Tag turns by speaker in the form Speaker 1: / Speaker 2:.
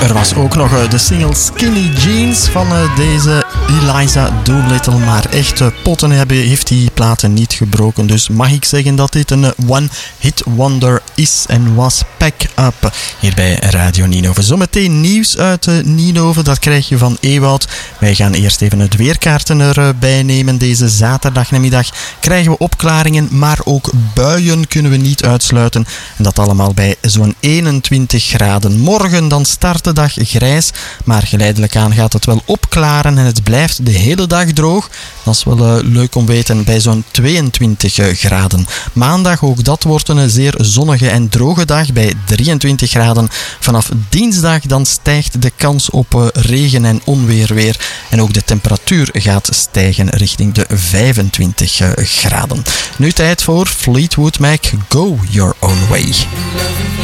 Speaker 1: Er was ook nog de single Skinny Jeans van deze Eliza Doolittle. Maar echte potten heeft die platen niet gebroken. Dus mag ik zeggen dat dit een one-hit wonder is en was. Pack Up hier bij Radio Nienhoven. Zometeen nieuws uit Nienhoven. Dat krijg je van Ewout. Wij gaan eerst even het weerkaarten erbij nemen. Deze zaterdagnamiddag krijgen we opklaringen, maar ook buien kunnen we niet uitsluiten. En dat allemaal bij zo'n 21 graden. Morgen dan start de dag grijs, maar geleidelijk aan gaat het wel opklaren en het blijft de hele dag droog. Dat is wel leuk om te weten, bij zo'n 22 graden. Maandag ook dat wordt een zeer zonnige en droge dag bij 23 graden. Vanaf dinsdag dan stijgt de kans op regen en onweer weer. En ook de temperatuur gaat stijgen richting de 25 graden. Nu tijd voor Fleetwood Mac, Go Your Own Way.